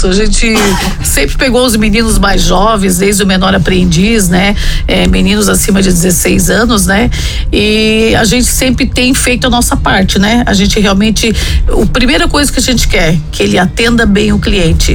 isso. A gente sempre pegou os meninos mais jovens, desde o menor aprendiz, né? Meninos acima de 16 anos, né? E a gente sempre tem feito a nossa parte, né? A gente realmente, a primeira coisa que a gente quer, que ele atenda bem o cliente.